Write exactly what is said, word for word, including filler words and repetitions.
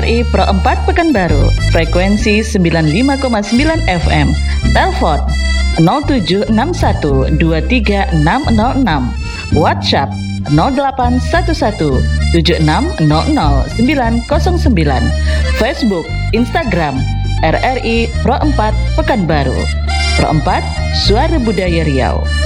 I Pro empat Pekanbaru, frekuensi sembilan puluh lima koma sembilan F M, telepon nol tujuh enam satu dua tiga enam nol enam, WhatsApp nol delapan satu satu tujuh enam nol nol sembilan nol sembilan, Facebook, Instagram R R I Pro empat Pekanbaru. Pro empat, Suara Budaya Riau.